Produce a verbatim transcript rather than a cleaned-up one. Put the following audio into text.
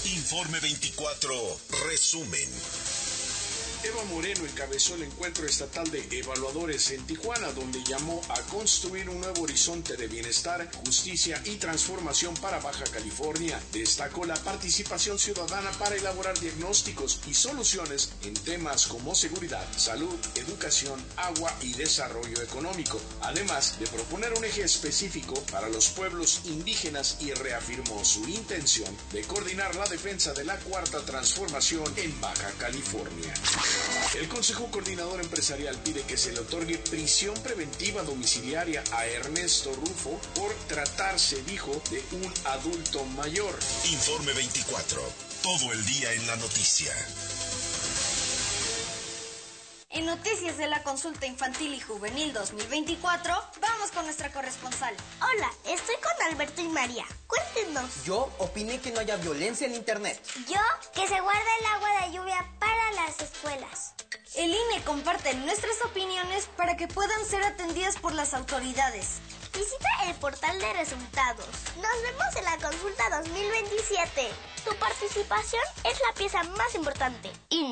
Informe veinticuatro, resumen. Eva Moreno encabezó el encuentro estatal de evaluadores en Tijuana, donde llamó a construir un nuevo horizonte de bienestar, justicia y transformación para Baja California. Destacó la participación ciudadana para elaborar diagnósticos y soluciones en temas como seguridad, salud, educación, agua y desarrollo económico, además de proponer un eje específico para los pueblos indígenas, y reafirmó su intención de coordinar la defensa de la cuarta transformación en Baja California. El Consejo Coordinador Empresarial pide que se le otorgue prisión preventiva domiciliaria a Ernesto Rufo por tratarse, dijo, de un adulto mayor. Informe veinticuatro, todo el día en la noticia. En Noticias de la Consulta Infantil y Juvenil dos mil veinticuatro, vamos con nuestra corresponsal. Hola, estoy con Alberto y María. Cuéntenos. Yo opiné que no haya violencia en internet. Yo, que se guarde el agua de lluvia para las escuelas. El I N E comparte nuestras opiniones para que puedan ser atendidas por las autoridades. Visita el portal de resultados. Nos vemos en la consulta dos mil veintisiete. Tu participación es la pieza más importante. I N E.